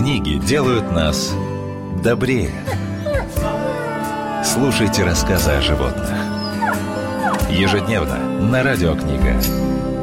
Книги делают нас добрее. Слушайте рассказы о животных ежедневно на Радиокнига.